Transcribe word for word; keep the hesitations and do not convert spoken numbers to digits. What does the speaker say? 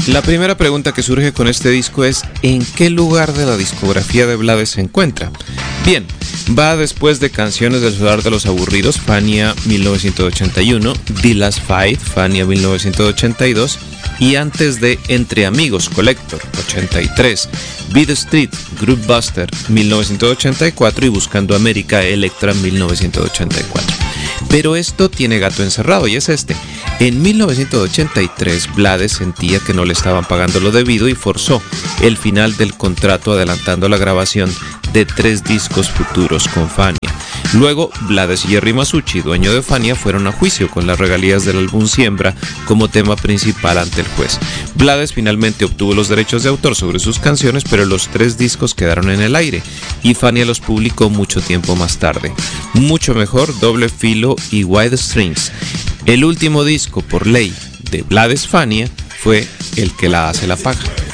La primera pregunta que surge con este disco es ¿en qué lugar de la discografía de Blades se encuentra? Bien, va después de Canciones del Solar de los Aburridos, Fania mil novecientos ochenta y uno, The Last Fight, Fania mil novecientos ochenta y dos, y antes de Entre Amigos, Collector, ochenta y tres, Beat Street, Groove Buster, mil novecientos ochenta y cuatro y Buscando América, Electra, mil novecientos ochenta y cuatro. Pero esto tiene gato encerrado y es este. En mil novecientos ochenta y tres, Blades sentía que no le estaban pagando lo debido y forzó el final del contrato adelantando la grabación de tres discos futuros con Fania. Luego, Blades y Jerry Masucci, dueño de Fania, fueron a juicio con las regalías del álbum Siembra como tema principal ante el juez. Blades finalmente obtuvo los derechos de autor sobre sus canciones, pero los tres discos quedaron en el aire y Fania los publicó mucho tiempo más tarde. Mucho mejor, Doble Filo y Wide Strings. El último disco por ley de Blades Fania fue El que la hace la paga.